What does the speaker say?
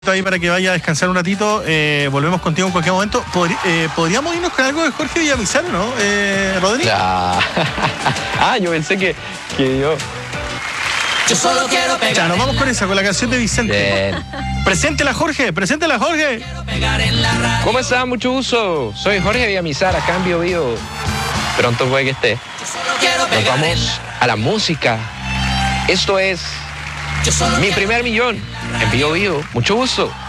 Ahí para que vaya a descansar un ratito. Volvemos contigo en cualquier momento. ¿Podríamos irnos con algo de Jorge Villamizar, no? ¿Rodri? Ya. Yo pensé que yo... Yo solo quiero pegar. Ya, nos vamos con esa, con la canción de Vicente. Bien. Preséntela, Jorge. Preséntela, Jorge. ¿Cómo están? Mucho gusto. Soy Jorge Villamizar, acá en Bio Bio. Pronto puede que esté. Nos vamos a la música. Esto es Mi Primer Millón en Bio Bio. Mucho gusto.